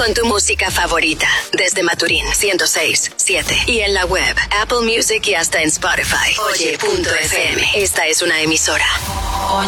con tu música favorita. Desde Maturín 106.7 y en la web, Apple Music y hasta en Spotify. Oye.fm. Esta es una emisora